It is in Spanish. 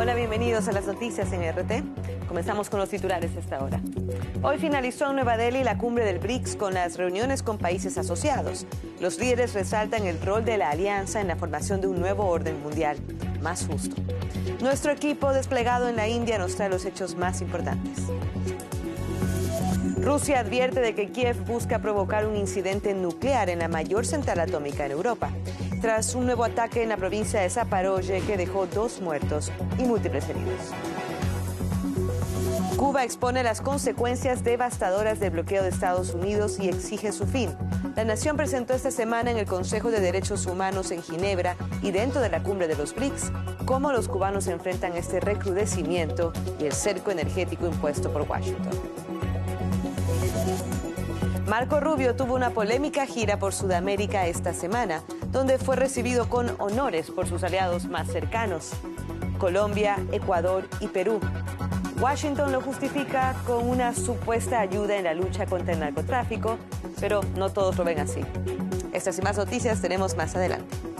Hola, bienvenidos a las noticias en RT. Comenzamos con los titulares de esta hora. Hoy finalizó en Nueva Delhi la cumbre del BRICS con las reuniones con países asociados. Los líderes resaltan el rol de la alianza en la formación de un nuevo orden mundial más justo. Nuestro equipo desplegado en la India nos trae los hechos más importantes. Rusia advierte de que Kiev busca provocar un incidente nuclear en la mayor central atómica en Europa, tras un nuevo ataque en la provincia de Zaporozhye que dejó 2 muertos y múltiples heridos. Cuba expone las consecuencias devastadoras del bloqueo de Estados Unidos y exige su fin. La nación presentó esta semana en el Consejo de Derechos Humanos en Ginebra y dentro de la cumbre de los BRICS cómo los cubanos enfrentan este recrudecimiento y el cerco energético impuesto por Washington. Marco Rubio tuvo una polémica gira por Sudamérica esta semana, donde fue recibido con honores por sus aliados más cercanos, Colombia, Ecuador y Perú. Washington lo justifica con una supuesta ayuda en la lucha contra el narcotráfico, pero no todos lo ven así. Estas y más noticias tenemos más adelante.